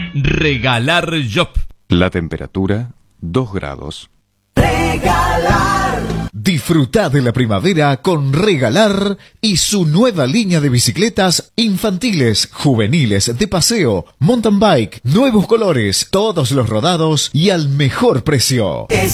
Regalar Shop. La temperatura, 2 grados. Disfruta de la primavera con Regalar y su nueva línea de bicicletas infantiles, juveniles, de paseo, mountain bike, nuevos colores, todos los rodados y al mejor precio.